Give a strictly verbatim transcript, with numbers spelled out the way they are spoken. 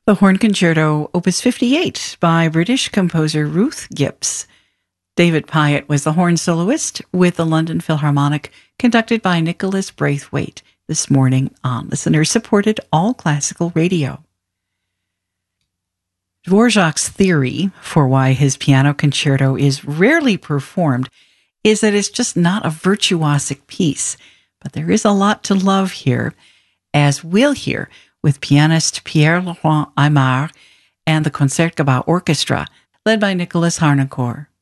The Horn Concerto, Opus fifty-eight, by British composer Ruth Gibbs. David Pyatt was the horn soloist with the London Philharmonic, conducted by Nicholas Braithwaite, this morning on listener-supported all-classical radio. Dvorak's theory for why his piano concerto is rarely performed is that it's just not a virtuosic piece, but there is a lot to love here, as we'll hear with pianist Pierre-Laurent Aimard and the Concertgebouw Orchestra, led by Nicholas Harnoncourt.